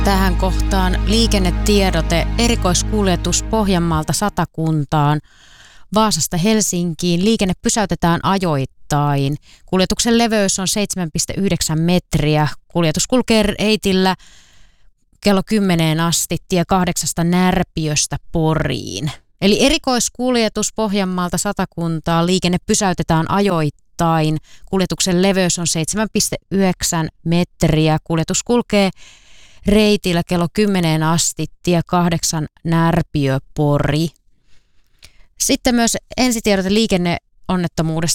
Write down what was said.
Tähän kohtaan liikennetiedote, erikoiskuljetus Pohjanmaalta Satakuntaan, Vaasasta Helsinkiin. Liikenne pysäytetään ajoittain. Kuljetuksen leveys on 7,9 metriä. Kuljetus kulkee reitillä kello 10 asti tie 8 Närpiöstä Poriin. Eli erikoiskuljetus Pohjanmaalta Satakuntaan. Liikenne pysäytetään ajoittain. Kuljetuksen leveys on 7,9 metriä. Kuljetus kulkee reitillä kello 10 asti tie 8 Närpiö Pori. Sitten myös ensitiedote liikenneonnettomuudesta.